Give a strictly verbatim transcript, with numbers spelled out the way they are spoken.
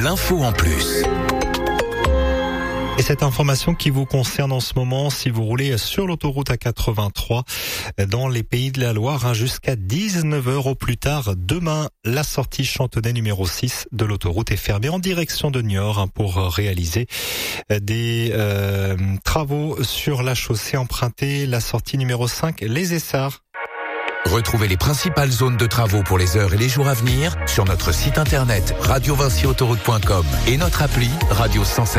l'info en plus. Et cette information qui vous concerne en ce moment, si vous roulez sur l'autoroute A quatre-vingt-trois dans les Pays de la Loire, hein, jusqu'à dix-neuf heures au plus tard demain, la sortie Chantonnay numéro six de l'autoroute est fermée en direction de Niort, hein, pour réaliser des euh, travaux sur la chaussée empruntée, la sortie numéro cinq, les Essarts. Retrouvez les principales zones de travaux pour les heures et les jours à venir sur notre site internet radio vinci autoroute point com et notre appli Radio cent sept.